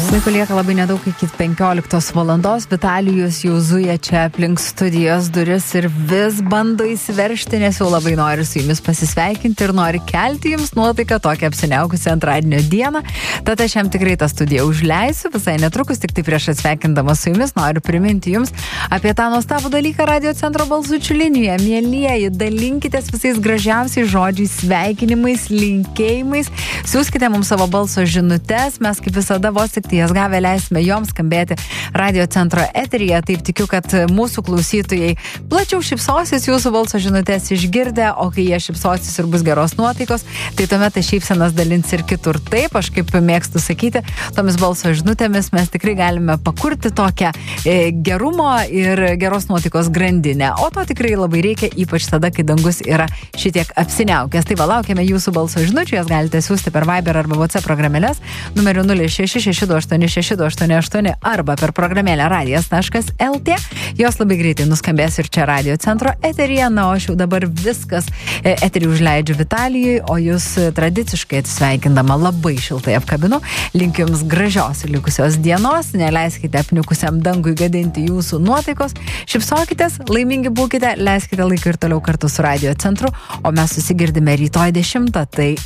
Laiko lieka labai nedaug iki 15 valandos. Vitalijus jau zuja čia aplink studijos duris ir vis bando įsiveržti, nes jau labai nori su jumis pasisveikinti ir nori kelti jums nuotaiką tokią apsiniaukusią antradienio dieną. Tad aš jam tikrai tą studiją užleisiu visai netrukus, tik tai prieš atsveikindamas su jumis noriu priminti jums apie tą nuostabų dalyką Radio Centro balsučių linijoje. Mielieji, dalinkitės visais gražiausiais žodžiais, sveikinimais, linkėjimais. Siųskite mums savo balso žinutes, mes kaip visada vos tik jas gavę leisime joms skambėti Radio Centro eteryje. Taip tikiu, kad mūsų klausytojai plačiau šypsosis jūsų balso žinutės išgirdę, o kai jie šypsosis ir bus geros nuotaikos, tai tuomet tas šypsenas dalins ir kitur. Taip, aš kaip mėgstu sakyti, tomis balso žinutėmis mes tikrai galime pakurti tokią gerumo ir geros nuotaikos grandinę. O to tikrai labai reikia, ypač tada, kai dangus yra šitiek apsiniaukęs. Tai va, laukiame jūsų balso žinučių, jas galite siųsti per Viber arba WhatsApp programėlės numeriu 0662862888 arba per programėlę radijas.lt. Jos labai greitai nuskambės ir čia Radio Centro eteryje. Na, o aš jau dabar viskas eterį užleidžiu Vitalijui, o jūs tradiciškai atsisveikindama labai šiltai apkabinu. Linkiu jums gražios likusios dienos, neleiskite apniukusiam dangui gadinti jūsų nuotaikos, šypsokitės, laimingi būkite, leiskite laiką ir toliau kartu su Radio Centru, o mes susigirdime rytoj 10. Tai